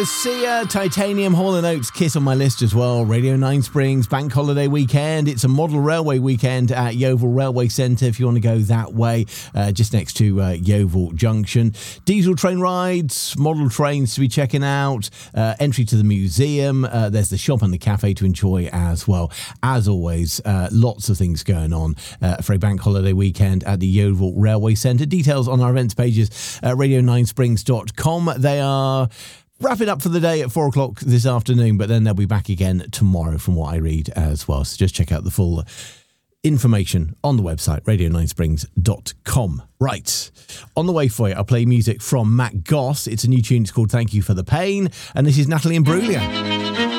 Sia, Titanium, Hall & Oates, Kiss on my list as well. Radio 9 Springs, Bank Holiday weekend. It's a model railway weekend at Yeovil Railway Centre if you want to go that way, just next to Yeovil Junction. Diesel train rides, model trains to be checking out, entry to the museum. There's the shop and the cafe to enjoy as well. As always, lots of things going on for a Bank Holiday weekend at the Yeovil Railway Centre. Details on our events pages at radio9springs.com. They are wrapping up for the day at 4 o'clock this afternoon, but then they'll be back again tomorrow from what I read as well. So just check out the full information on the website, radio9springs.com. Right, on the way for you, I'll play music from Matt Goss. It's a new tune, it's called Thank You for the Pain, and this is Natalie Imbruglia.